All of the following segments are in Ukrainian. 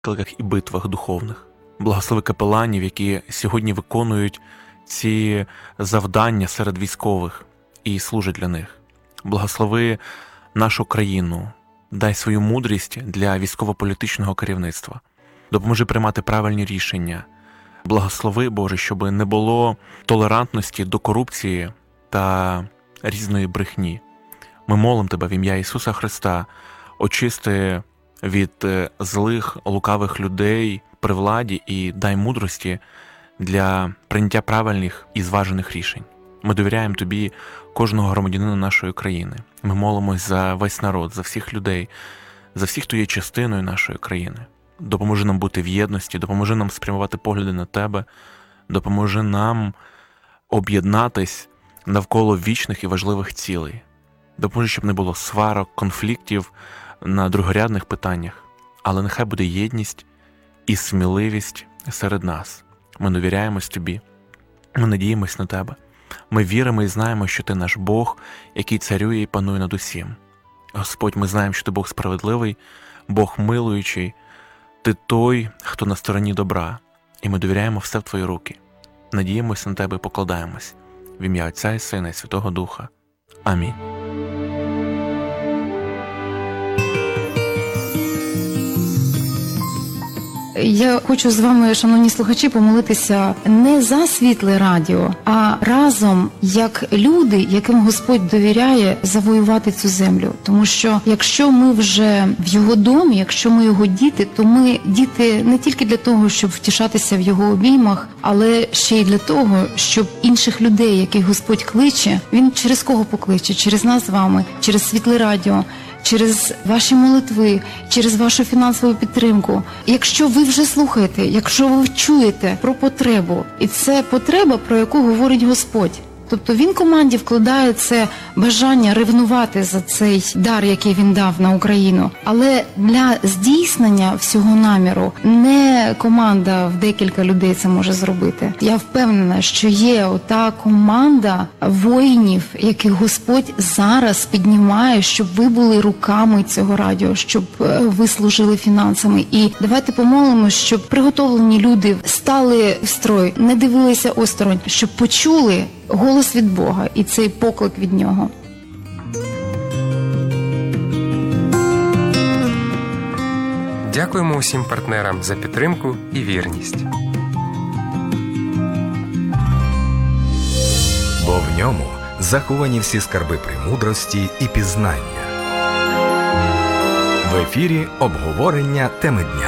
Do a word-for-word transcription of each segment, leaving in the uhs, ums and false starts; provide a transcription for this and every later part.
викликах і битвах духовних. Благослови капеланів, які сьогодні виконують ці завдання серед військових і служать для них. Благослови нашу країну, дай свою мудрість для військово-політичного керівництва. Допоможи приймати правильні рішення. Благослови, Боже, щоб не було толерантності до корупції та різної брехні. Ми молимо Тебе в ім'я Ісуса Христа, очисти від злих, лукавих людей при владі і дай мудрості для прийняття правильних і зважених рішень. Ми довіряємо Тобі кожного громадянина нашої країни. Ми молимось за весь народ, за всіх людей, за всіх, хто є частиною нашої країни. Допоможи нам бути в єдності, допоможи нам спрямувати погляди на Тебе, допоможи нам об'єднатись навколо вічних і важливих цілей. Допоможи, щоб не було сварок, конфліктів на другорядних питаннях, але нехай буде єдність і сміливість серед нас. Ми довіряємось Тобі, ми надіємось на Тебе. Ми віримо і знаємо, що Ти наш Бог, який царює і панує над усім. Господь, ми знаємо, що Ти Бог справедливий, Бог милуючий, Ти той, хто на стороні добра, і ми довіряємо все в Твої руки. Надіємося на Тебе і покладаємось. В ім'я Отця і Сина і Святого Духа. Амінь. Я хочу з вами, шановні слухачі, помолитися не за Світле Радіо, а разом, як люди, яким Господь довіряє, завоювати цю землю. Тому що якщо ми вже в Його домі, якщо ми Його діти, то ми діти не тільки для того, щоб втішатися в Його обіймах, але ще й для того, щоб інших людей, яких Господь кличе, Він через кого покличе? Через нас з вами, через Світле Радіо, через ваші молитви, через вашу фінансову підтримку. Якщо ви вже слухаєте, якщо ви чуєте про потребу, і це потреба, про яку говорить Господь, тобто Він команді вкладає це бажання ревнувати за цей дар, який Він дав на Україну. Але для здійснення всього наміру не команда в декілька людей це може зробити. Я впевнена, що є ота команда воїнів, яких Господь зараз піднімає, щоб ви були руками цього радіо, щоб ви служили фінансами. І давайте помолимось, щоб приготовлені люди стали в строй, не дивилися осторонь, щоб почули голос від Бога і цей поклик від Нього. Дякуємо усім партнерам за підтримку і вірність. Бо в ньому заховані всі скарби премудрості і пізнання. В ефірі обговорення теми дня.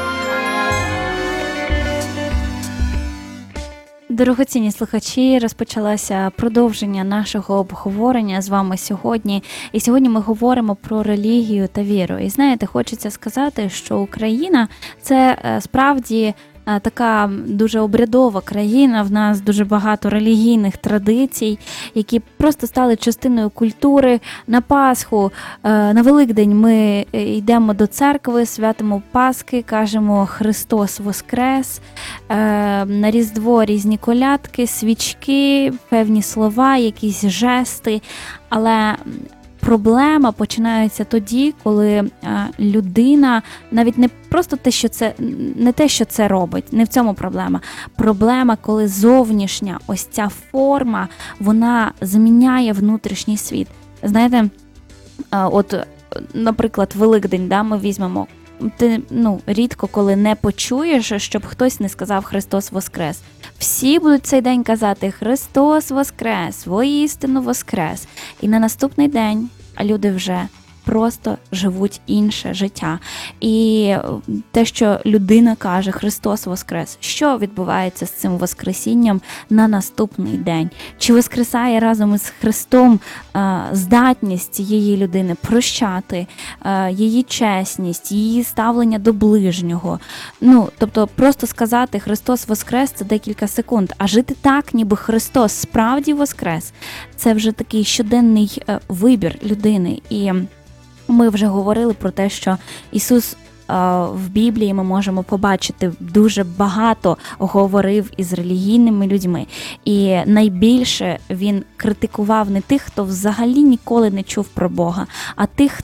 Дорогоцінні слухачі, розпочалося продовження нашого обговорення з вами сьогодні. І сьогодні ми говоримо про релігію та віру. І знаєте, хочеться сказати, що Україна – це справді така дуже обрядова країна, в нас дуже багато релігійних традицій, які просто стали частиною культури. На Пасху, на Великдень ми йдемо до церкви, святимо Пасхи, кажемо «Христос воскрес», на Різдво різні колядки, свічки, певні слова, якісь жести, але проблема починається тоді, коли людина навіть не просто те, що це не те, що це робить, не в цьому проблема. Проблема, коли зовнішня ось ця форма, вона зміняє внутрішній світ. Знаєте, от, наприклад, Великдень, да, ми візьмемо. Ти, ну, рідко коли не почуєш, щоб хтось не сказав «Христос воскрес». Всі будуть цей день казати «Христос воскрес», «Воістину воскрес». І на наступний день люди вже просто живуть інше життя. І те, що людина каже «Христос воскрес», що відбувається з цим воскресінням на наступний день? Чи воскресає разом із Христом е, здатність цієї людини прощати, е, її чесність, її ставлення до ближнього? Ну, тобто просто сказати «Христос воскрес» – це декілька секунд, а жити так, ніби Христос справді воскрес – це вже такий щоденний е, вибір людини. І ми вже говорили про те, що Ісус в Біблії ми можемо побачити дуже багато говорив із релігійними людьми. І найбільше він критикував не тих, хто взагалі ніколи не чув про Бога, а тих, хто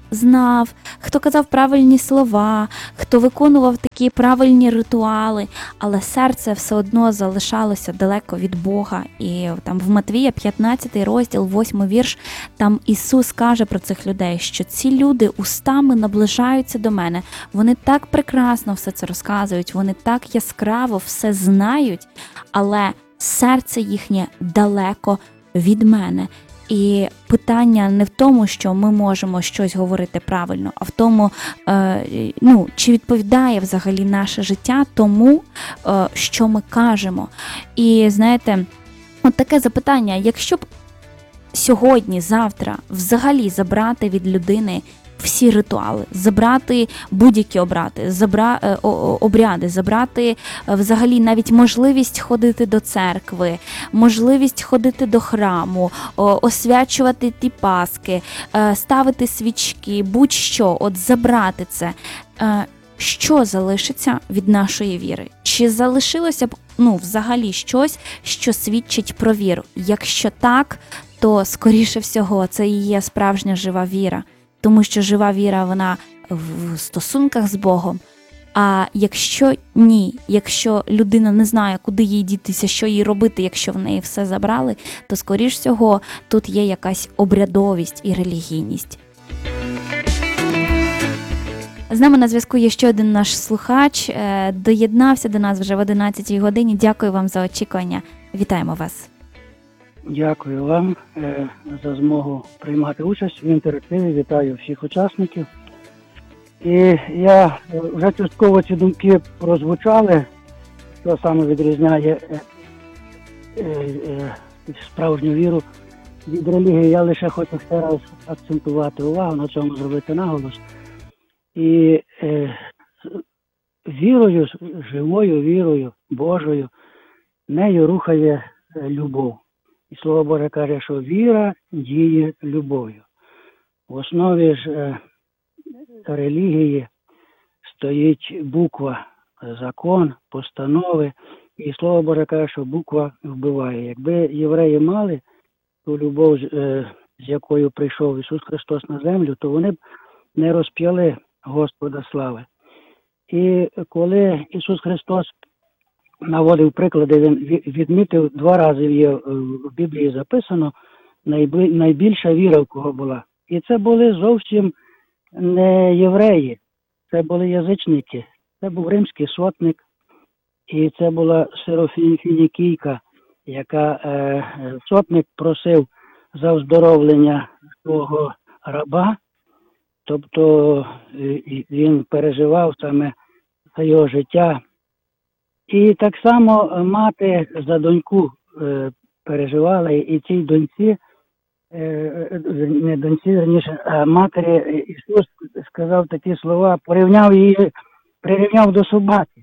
знав, хто казав правильні слова, хто виконував такі правильні ритуали, але серце все одно залишалося далеко від Бога. І там в Матвія п'ятнадцятий розділ, восьмий вірш, там Ісус каже про цих людей, що ці люди устами наближаються до мене, вони так прекрасно все це розказують, вони так яскраво все знають, але серце їхнє далеко від мене. І питання не в тому, що ми можемо щось говорити правильно, а в тому, е, ну, чи відповідає взагалі наше життя тому, е, що ми кажемо. І, знаєте, от таке запитання, якщо б сьогодні, завтра взагалі забрати від людини всі ритуали, забрати будь-які обряди, забра, е, обряди, забрати е, взагалі навіть можливість ходити до церкви, можливість ходити до храму, о, освячувати ті паски, е, ставити свічки, будь-що, от забрати це. Е, що залишиться від нашої віри? Чи залишилося б, ну, взагалі щось, що свідчить про віру? Якщо так, то, скоріше всього, це і є справжня жива віра. Тому що жива віра, вона в стосунках з Богом. А якщо ні, якщо людина не знає, куди їй дітися, що їй робити, якщо в неї все забрали, то, скоріш всього, тут є якась обрядовість і релігійність. З нами на зв'язку є ще один наш слухач. Доєднався до нас вже в одинадцятій годині. Дякую вам за очікування. Вітаємо вас. Дякую вам е, за змогу приймати участь в інтерактиві. Вітаю всіх учасників. І я е, вже частково ці думки прозвучали, що саме відрізняє е, е, е, справжню віру від релігії. Я лише хочу ще раз акцентувати увагу, на цьому зробити наголос. І е, вірою, живою вірою Божою, нею рухає е, любов. І Слово Боже каже, що віра діє любов'ю. В основі ж е, релігії стоїть буква, закон, постанови. І Слово Боже каже, що буква вбиває. Якби євреї мали ту любов, е, з якою прийшов Ісус Христос на землю, то вони б не розп'яли Господа слави. І коли Ісус Христос наводив приклади, він відмітив, два рази є в Біблії записано, найбільша віра в кого була. І це були зовсім не євреї, це були язичники. Це був римський сотник, і це була сирофінікійка, яка е, сотник просив за оздоровлення свого раба, тобто він переживав саме за його життя. І так само мати за доньку е, переживала, і цій доньці, е, не доньці, верніше, а матері Ісус сказав такі слова, порівняв її, прирівняв до собаки.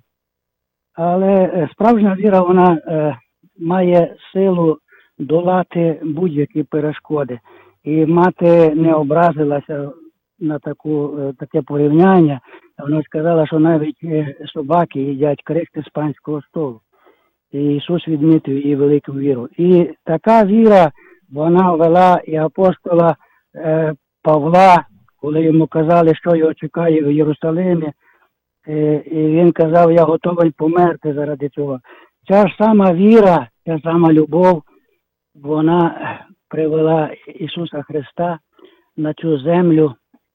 Але справжня віра, вона е, має силу долати будь-які перешкоди. І мати не образилася на таку, таке порівняння. Вона сказала, що навіть собаки їдять крихти з панського столу. І Ісус відмітив її велику віру. І така віра, вона вела і апостола е, Павла, коли йому казали, що його чекає в Єрусалимі. Е, і він казав, я готовий померти заради цього. Ця ж сама віра, ця сама любов, вона привела Ісуса Христа на цю землю.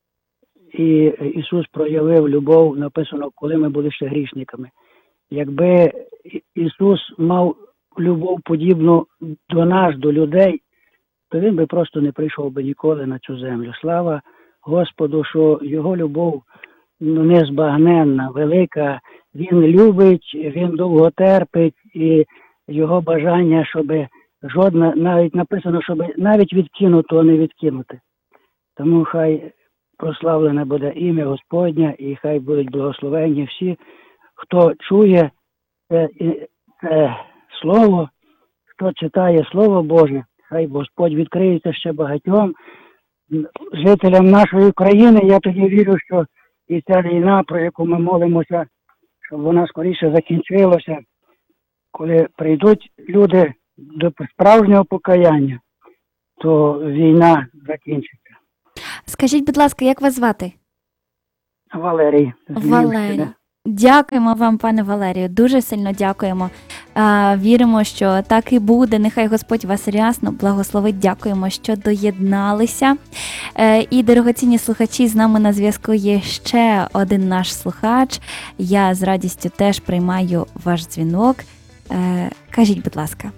І Ісус проявив любов, написано, коли ми були ще грішниками. Якби Ісус мав любов подібну до нас, до людей, то Він би просто не прийшов би ніколи на цю землю. Слава Господу, що Його любов ну, незбагненна, велика. Він любить, Він довго терпить, і Його бажання, щоб жодна, навіть написано, щоб навіть відкинуто не відкинути. Тому хай прославлене буде ім'я Господнє, і хай будуть благословенні всі, хто чує це, це Слово, хто читає Слово Боже, хай Господь відкриється ще багатьом жителям нашої країни. Я тоді вірю, що і ця війна, про яку ми молимося, щоб вона скоріше закінчилася, коли прийдуть люди до справжнього покаяння, то війна закінчиться. Скажіть, будь ласка, як вас звати? Валерій. з Валерій. Львівщини. Дякуємо вам, пане Валерію, дуже сильно дякуємо. А, віримо, що так і буде. Нехай Господь вас рясно благословить. Дякуємо, що доєдналися. Е, і, дорогоцінні слухачі, з нами на зв'язку є ще один наш слухач. Я з радістю теж приймаю ваш дзвінок. Е, кажіть, будь ласка.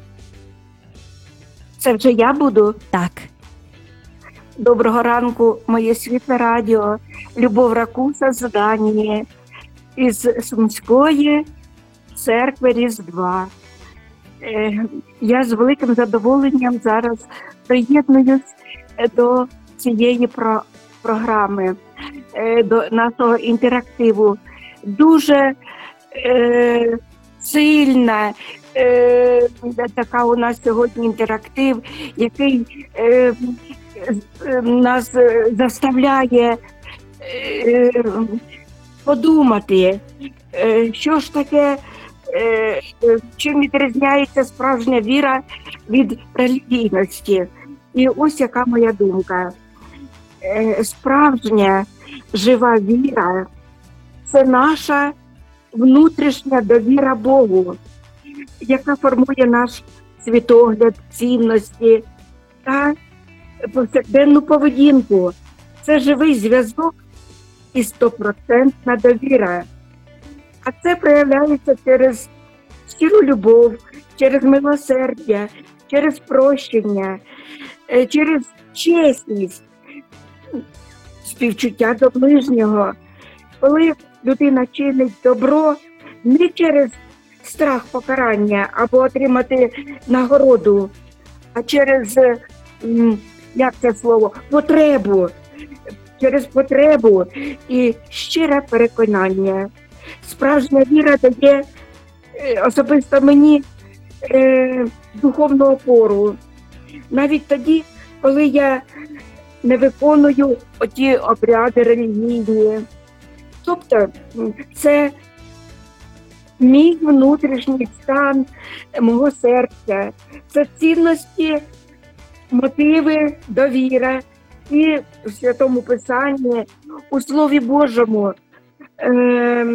Це вже я буду. Так. Доброго ранку, моє світле радіо. Любов Ракуса з Данії із Сумської церкви Різдва. Е, Я з великим задоволенням зараз приєднуюсь до цієї про- програми, е, до нашого інтерактиву. Дуже е, сильна е, така у нас сьогодні інтерактив, який е, е, нас е, заставляє е, подумати, е, що ж таке, е, е, чим відрізняється справжня віра від релігійності. І ось яка моя думка. Е, Справжня жива віра – це наша внутрішня довіра Богу, яка формує наш світогляд, цінності та повсякденну поведінку. Це живий зв'язок і стопроцентна довіра. А це проявляється через щиру любов, через милосердя, через прощення, е, через чесність, співчуття до ближнього. Коли людина чинить добро не через страх покарання або отримати нагороду, а через, м, як це слово, потребу, через потребу і щире переконання. Справжня віра дає е, особисто мені е, духовну опору. Навіть тоді, коли я не виконую оті обряди релігійні. Тобто м, це мій внутрішній стан мого серця, це цінності, мотиви, довіра. І в Святому Писанні, у Слові Божому, е,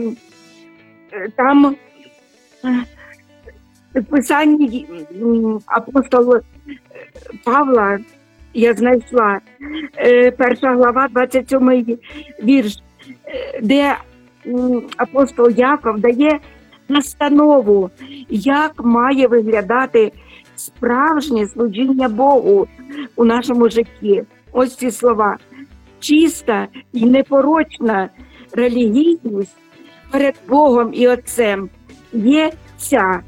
там е, в Писанні м, апостола Павла я знайшла, е, перша глава, двадцять сьомий вірш, е, де м, апостол Яков дає настанову, як має виглядати справжнє служіння Богу у нашому житті. Ось ці слова. Чиста і непорочна релігійність перед Богом і Отцем є ця.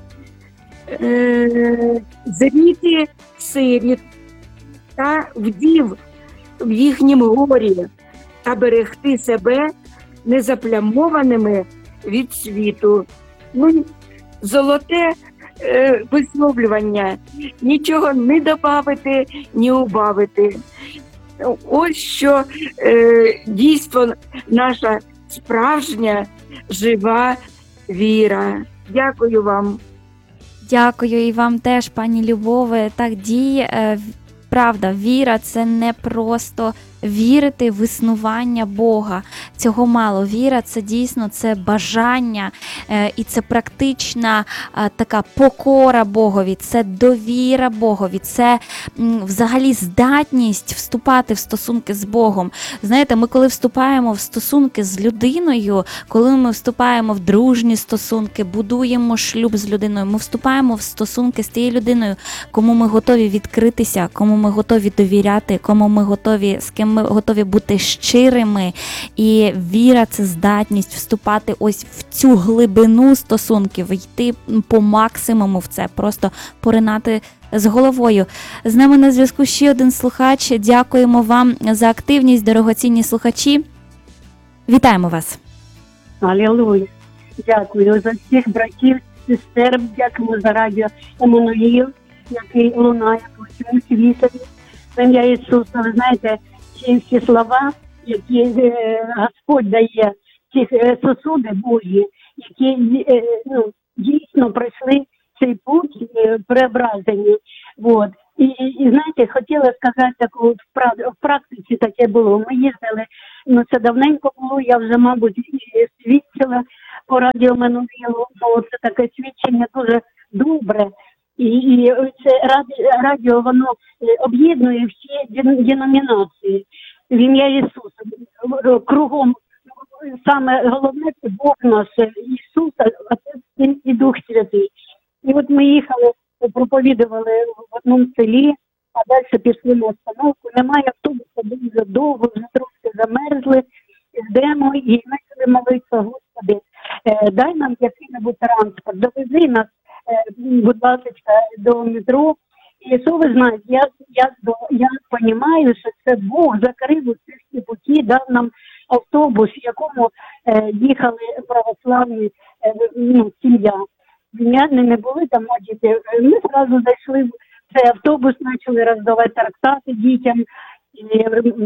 Е, зріти сиріт та вдів в їхнім горі та берегти себе незаплямованими від світу. Ну, золоте е, висловлювання. Нічого не добавити, ні убавити. Ось що е, дійство наша справжня жива віра. Дякую вам. Дякую і вам теж, пані Любове. Так діє. е, Правда, віра – це не просто вірити в існування Бога. Цього мало. Віра – це дійсно це бажання е, і це практична е, така покора Богові, це довіра Богові, це м, взагалі здатність вступати в стосунки з Богом. Знаєте, ми коли вступаємо в стосунки з людиною, коли ми вступаємо в дружні стосунки, будуємо шлюб з людиною, ми вступаємо в стосунки з тією людиною, кому ми готові відкритися, кому ми готові довіряти, кому ми готові, з ким ми готові бути щирими. І віра – це здатність вступати ось в цю глибину стосунків, йти по максимуму в це, просто поринати з головою. З нами на зв'язку ще один слухач. Дякуємо вам за активність, дорогоцінні слухачі. Вітаємо вас. Алілуя. Дякую за всіх братів, сестер, дякуємо за радіо Еммануїл, який лунає по всьому світові. В ім'я Ісуса, ви знаєте, ці всі слова, які е, Господь дає, ці е, сосуди Божі, які е, ну, дійсно пройшли цей путь е, преображення. Вот. І, і, і знаєте, хотіла сказати таку в, прак- в практиці таке було. Ми їздили, ну це давненько було, я вже, мабуть, і свідчила по радіо Мануїлу, ну це таке свідчення дуже добре. І, і це раді- радіо, воно е, об'єднує всі ден- деномінації в ім'я Ісуса. В- Кругом саме головне це Бог наш, Ісус, Отець, Син і Дух Святий. І от ми їхали, проповідували в одному селі, а далі пішли на остановку. Немає автобуса дуже довго, вже трошки замерзли, йдемо і почали молитися, Господи, е, дай нам який-небудь транспорт, довези нас, е, будь ласка, до метро. І що ви знаєте, я, я, я розумію, що це Бог закрив усі всі путі, дав нам автобус, в якому е, їхали православні е, ну, сім'я. Вім'яни не були там, а діти. Ми одразу зайшли в цей автобус, почали роздавати трактати дітям. І,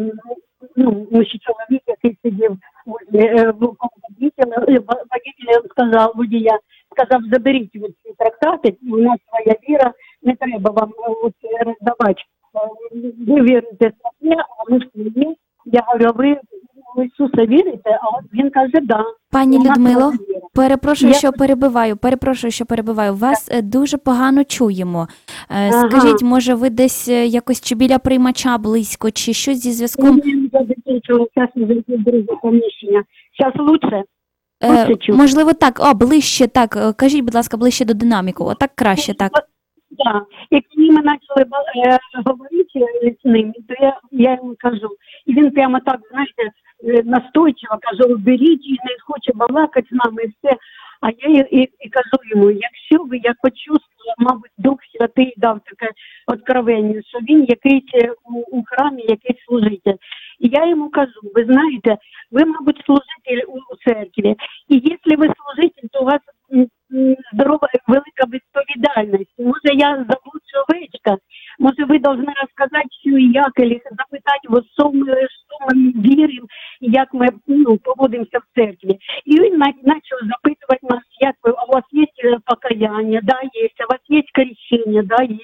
ну, мужчий чоловік, який сидів возле водителя, водитель сказав, водія, сказав, заберіть ці трактати, у нас своя віра, не треба вам от, роздавати. Ви вірите в своє, а ми в своє. Я говорю, ви в Ісуса вірите? А він каже, да. Пані У нас Людмило, своя віра. перепрошую, Я- що перебиваю. Перепрошую, що перебиваю. Вас е, дуже погано чуємо. Е, Ага. Скажіть, може, ви десь е, якось чи біля приймача близько, чи щось зі зв'язком? Я закінчила, зараз не зайду в друге поміщення. Зараз лучше? Е, Лучше чути. можливо, так. О, ближче, так. Е, Кажіть, будь ласка, ближче до динаміку. Отак краще, так. Так. І коли ми почали е, говорити з ним, то я, я йому кажу, і він прямо так, знаєте, е, настойчиво кажу, беріть, і не хоче балакати з нами, і все. А я і, і, і кажу йому, якщо ви, я почувствувала, мабуть, Дух Святий дав таке откровення, що він якийсь е, у, у храмі, якийсь служитель. І я йому кажу, ви знаєте, ви, мабуть, служитель у, у церкві, і якщо ви служитель, то у вас м, м, здорова, велика відповідальність. Може, я заблудша овечка, може, ви повинні розказати, що і як, або запитати, от, що ми, що ми віримо, і як ми ну, поводимося в церкві. І він почав запитувати нас, як ви, а у вас є покаяння, да, є, а у вас є крещення, да, є.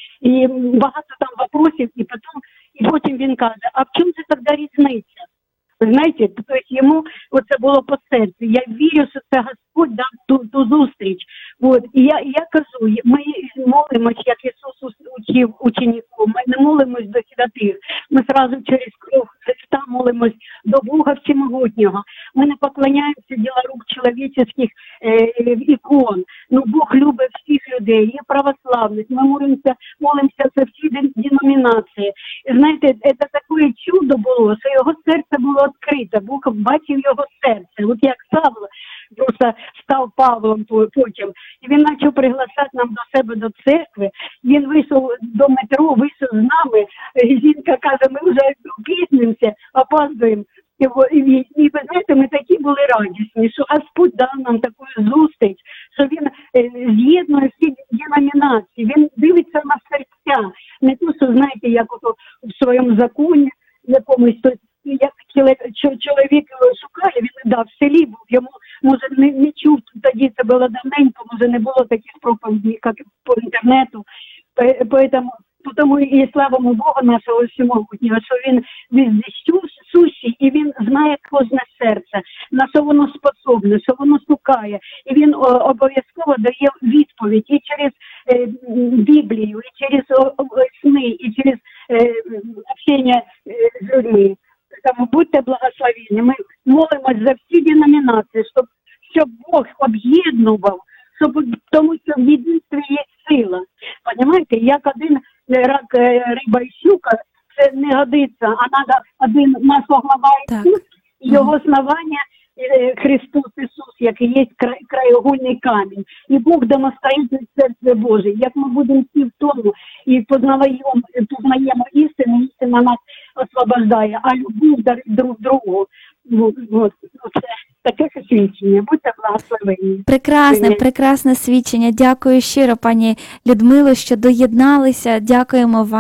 І багато там вопросів, і потім, і потім він каже, а в чому це тоді різниця? Ви знаєте, тобто йому оце було по серцю. Я вірю, що це Господь дав ту, ту зустріч. От. І я, і я кажу, ми молимось, як Ісус учив учеників, ми не молимось до святих. Ми одразу через кров Христа молимось до Бога Всемогутнього. Ми не поклоняємося діла рук чоловічих е, ікон. Ну, Бог любить всіх людей, є православних. Ми молимося, молимося за всі деномінації. І знаєте, це таке чудо було, що його серце було відкрите. Бог бачив його серце. От як Савло просто став Павлом потім. І він почав приглашати нам до себе до церкви. Він вийшов до метро, вийшов з нами. І жінка каже, ми вже пізнимося, опаздуємо. І, і, і ви знаєте, ми такі були радісні, що Господь дав нам таку зустріч, що він е, з'єднує всі деномінації, він дивиться на серця. Не то, що, знаєте, як ото в своєму законі якомусь, то як чоловік шукає, він да, в селі був, йому, може, не, не чув, тоді це було давненько, може, не було таких проповідей, як по інтернету, поэтому тому і славимо Бога нашого всемогутнього, що він везде сущий, і він знає кожне серце, на що воно способне, що воно шукає. І він о, обов'язково дає відповідь і через е, Біблію, і через о, о, сни, і через е, общення е, з людьми. Тому будьте благословені. Ми молимось за всі деномінації, щоб, щоб Бог об'єднував, щоб, тому що в єдинстві є сила. Понимаєте, як один рак, риба і щука, це не годиться, а треба один наш глава Ісус, і його основання Христос Ісус, який є край, краєугольний камінь. І Бог домостоїть серце Боже. Як ми будемо всі в тому і познаємо, познаємо істину, істина нас освобождає, а любов дарить друг другу. Вот, вот, це таке свідчення. Будьте благословені. Прекрасне, Привіт. прекрасне свідчення. Дякую щиро, пані Людмило, що доєдналися. Дякуємо вам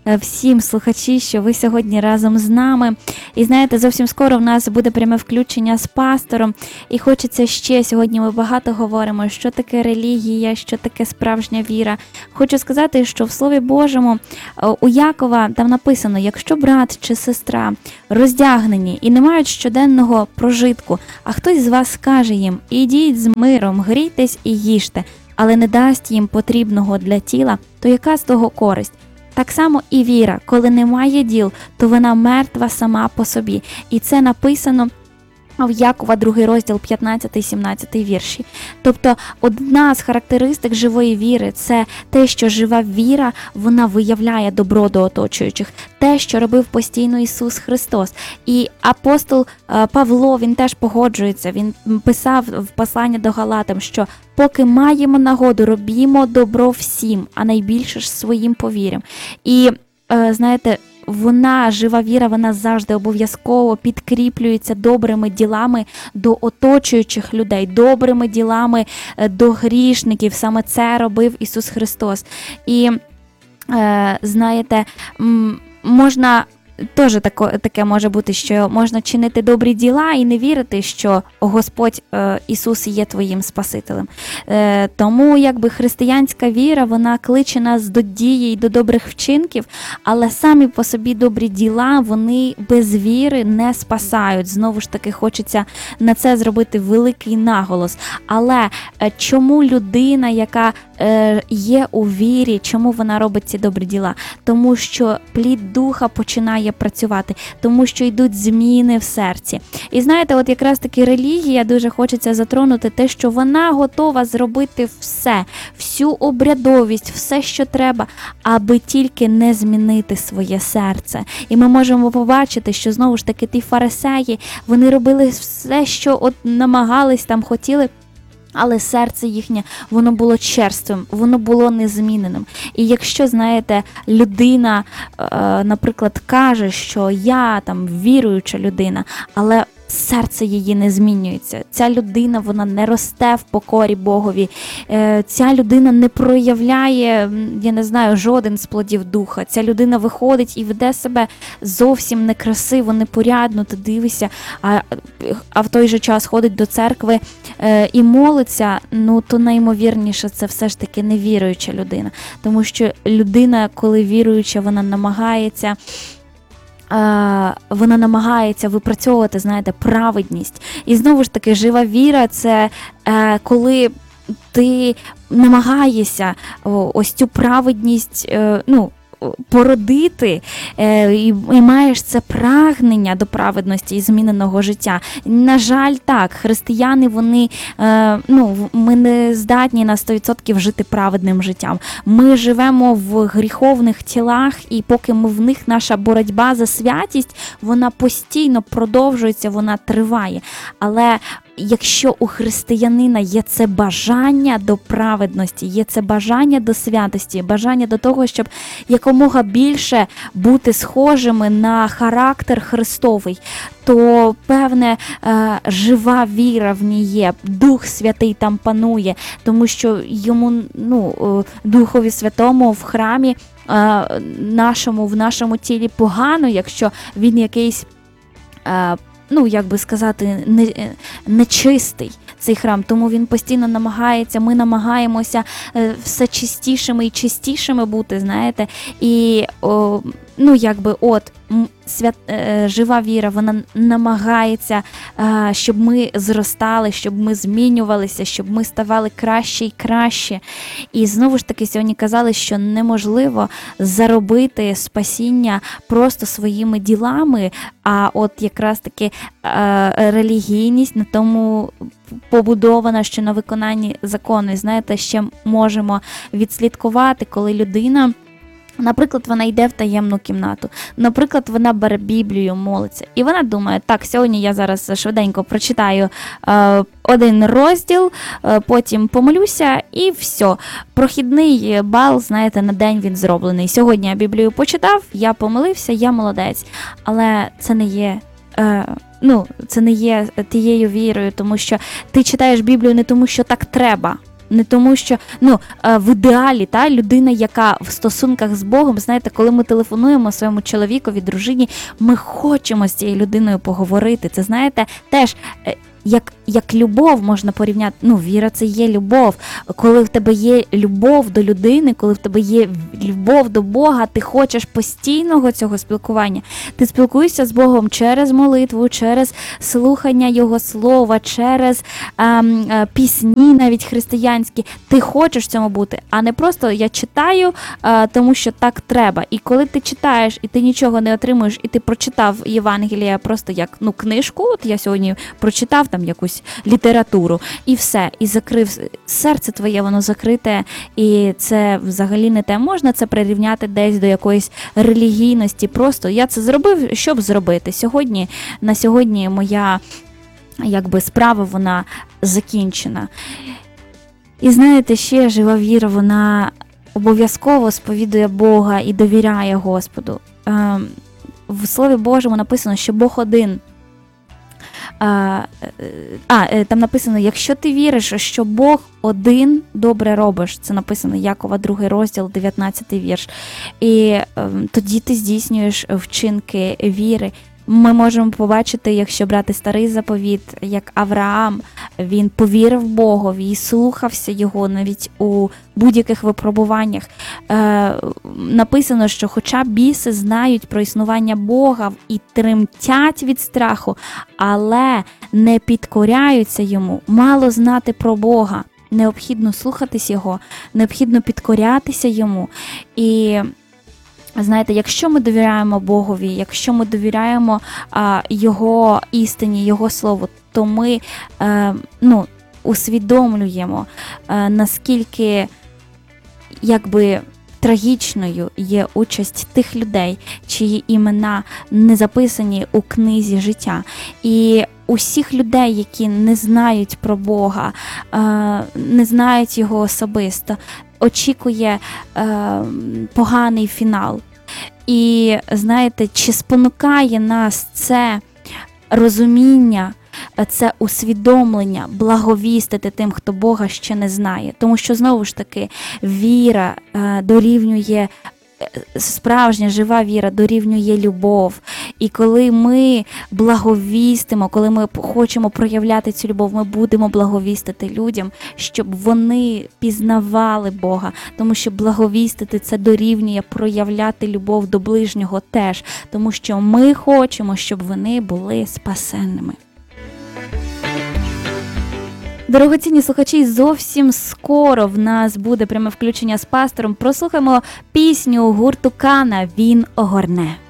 всім слухачі, що ви сьогодні разом з нами. І знаєте, зовсім скоро в нас буде пряме включення з пастором. І хочеться ще, сьогодні ми багато говоримо, що таке релігія, що таке справжня віра. Хочу сказати, що в Слові Божому у Якова там написано, якщо брат чи сестра роздягнені і не мають щоденного прожитку, а хтось з вас скаже їм, ідіть з миром, грійтесь і їжте, але не дасть їм потрібного для тіла, то яка з того користь? Так само і віра, коли немає діл, то вона мертва сама по собі. І це написано в Якова, другий розділ, п'ятнадцятий-сімнадцятий вірші. Тобто одна з характеристик живої віри – це те, що жива віра, вона виявляє добро до оточуючих. Те, що робив постійно Ісус Христос. І апостол Павло, він теж погоджується, він писав в посланні до Галатам, що поки маємо нагоду, робімо добро всім, а найбільше ж своїм повірям. І, знаєте, вона, жива віра, вона завжди обов'язково підкріплюється добрими ділами до оточуючих людей, добрими ділами до грішників. Саме це робив Ісус Христос. І, е, знаєте, можна... Теж таке, таке може бути, що можна чинити добрі діла і не вірити, що Господь е, Ісус є твоїм Спасителем. Е, тому якби християнська віра, вона кличе нас до дії і до добрих вчинків, але самі по собі добрі діла, вони без віри не спасають. Знову ж таки, хочеться на це зробити великий наголос. Але е, чому людина, яка е, є у вірі, чому вона робить ці добрі діла? Тому що плід Духа починає працювати, тому що йдуть зміни в серці. І знаєте, от якраз таки релігія, дуже хочеться затронути те, що вона готова зробити все, всю обрядовість, все, що треба, аби тільки не змінити своє серце. І ми можемо побачити, що знову ж таки ті фарисеї, вони робили все, що от намагались, там хотіли, але серце їхнє, воно було черствим, воно було незміненим. І якщо, знаєте, людина, е, наприклад, каже, що я там віруюча людина, але серце її не змінюється. Ця людина, вона не росте в покорі Богові. Ця людина не проявляє, я не знаю, жоден з плодів духа. Ця людина виходить і веде себе зовсім некрасиво, непорядно. Ти дивишся, а, а в той же час ходить до церкви і молиться, ну то наймовірніше це все ж таки невіруюча людина. Тому що людина, коли віруюча, вона намагається вона намагається випрацьовувати, знаєте, праведність. І знову ж таки, жива віра – це е, коли ти намагаєшся о, ось цю праведність, е, ну, породити е, і, і маєш це прагнення до праведності і зміненого життя. На жаль, так, християни, вони, е, ну, ми не здатні на сто відсотків жити праведним життям. Ми живемо в гріховних тілах, і поки ми в них, наша боротьба за святість, вона постійно продовжується, вона триває. Але якщо у християнина є це бажання до праведності, є це бажання до святості, бажання до того, щоб якомога більше бути схожими на характер Христовий, то, певне, жива віра в ній є, Дух Святий там панує, тому що йому, ну, Духові Святому в храмі нашому, в нашому тілі погано, якщо він якийсь, ну, як би сказати, не, нечистий цей храм, тому він постійно намагається, ми намагаємося все чистішими і чистішими бути, знаєте, і, о, ну, якби, от, свят, е, жива віра, вона намагається, е, щоб ми зростали, щоб ми змінювалися, щоб ми ставали краще і краще. І знову ж таки сьогодні казали, що неможливо заробити спасіння просто своїми ділами, а от якраз таки е, релігійність на тому побудована, що на виконанні закону. І знаєте, ще можемо відслідкувати, коли людина, наприклад, вона йде в таємну кімнату, наприклад, вона бере Біблію, молиться, і вона думає, так, сьогодні я зараз швиденько прочитаю е, один розділ, е, потім помолюся, і все. Прохідний бал, знаєте, на день він зроблений. Сьогодні я Біблію почитав, я помолився, я молодець. Але це не є... Е, Ну, це не є тією вірою, тому що ти читаєш Біблію не тому, що так треба, Не тому, що ну в ідеалі та людина, яка в стосунках з Богом, знаєте, коли ми телефонуємо своєму чоловікові, дружині, ми хочемо з цією людиною поговорити. Це, знаєте, теж як, як любов можна порівняти. Ну, віра – це є любов. Коли в тебе є любов до людини, коли в тебе є любов до Бога, ти хочеш постійного цього спілкування. Ти спілкуєшся з Богом через молитву, через слухання Його слова, через ем, е, пісні навіть християнські. Ти хочеш в цьому бути, а не просто я читаю, е, тому що так треба. І коли ти читаєш, і ти нічого не отримуєш, і ти прочитав Євангелія просто як ну, книжку, от я сьогодні прочитав там якусь літературу, і все, і закрив серце твоє, воно закрите, і це взагалі не те. Можна це прирівняти десь до якоїсь релігійності. Просто я це зробив, щоб зробити. Сьогодні, на сьогодні моя якби справа, вона закінчена. І знаєте, ще жива віра, вона обов'язково сповідує Бога і довіряє Господу. В Слові Божому написано, що Бог один. А, а, там написано, якщо ти віриш, що Бог один, добре робиш. Це написано Якова, другий розділ, дев'ятнадцятий вірш. І е, тоді ти здійснюєш вчинки віри. Ми можемо побачити, якщо брати старий заповіт, як Авраам, він повірив Богові і слухався його навіть у будь-яких випробуваннях. Е, написано, що хоча біси знають про існування Бога і тремтять від страху, але не підкоряються йому. Мало знати про Бога. Необхідно слухатись його, необхідно підкорятися йому. І знаєте, якщо ми довіряємо Богові, якщо ми довіряємо а, Його істині, Його Слову, то ми а, ну, усвідомлюємо, а, наскільки якби трагічною є участь тих людей, чиї імена не записані у книзі життя. І усіх людей, які не знають про Бога, а, не знають Його особисто, очікує е, поганий фінал. І, знаєте, чи спонукає нас це розуміння, це усвідомлення благовістити тим, хто Бога ще не знає. Тому що, знову ж таки, віра е, дорівнює, справжня жива віра дорівнює любов. І коли ми благовістимо, коли ми хочемо проявляти цю любов, ми будемо благовістити людям, щоб вони пізнавали Бога. Тому що благовістити – це дорівнює проявляти любов до ближнього теж. Тому що ми хочемо, щоб вони були спасенними. Дорогоцінні слухачі, зовсім скоро в нас буде пряме включення з пастором. Прослухаємо пісню гурту Кана «Він огорне».